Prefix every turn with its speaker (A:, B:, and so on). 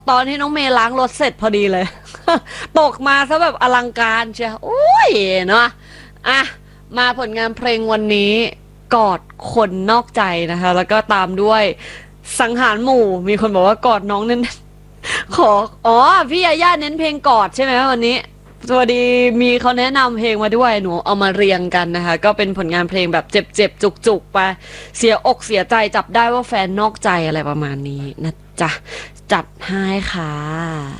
A: ตอนที่น้องเมย์ล้างรถเสร็จพอดีเลยตกมาซะแบบอลังการเชียวโอ้ยเนาะอ่ะมาผลงานเพลงวันนี้กอดคนนอกใจนะคะแล้วก็ตามด้วยสังหารหมู่มีคนบอกว่ากอดน้องเน้นขออ๋อพี่ยาย่าเน้นเพลงกอดใช่ไหมวันนี้สวัสดีมีเขาแนะนำเพลงมาด้วยหนูเอามาเรียงกันนะคะก็เป็นผลงานเพลงแบบเจ็บๆจุกๆไปเสียอกเสียใจจับได้ว่าแฟนนอกใจอะไรประมาณนี้นะจ๊ะจัดให้ค่ะ